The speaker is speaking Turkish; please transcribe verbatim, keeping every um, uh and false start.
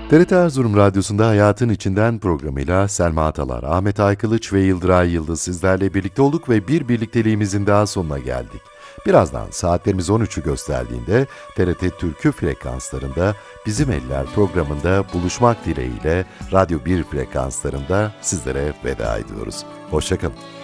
T R T Erzurum Radyosu'nda Hayatın İçinden programıyla Selma Atalar, Ahmet Aykılıç ve Yıldıray Yıldız sizlerle birlikte olduk ve bir birlikteliğimizin daha sonuna geldik. Birazdan saatlerimiz on üçü gösterdiğinde T R T Türkü frekanslarında Bizim Eller programında buluşmak dileğiyle Radyo bir frekanslarında sizlere veda ediyoruz. Hoşça kalın.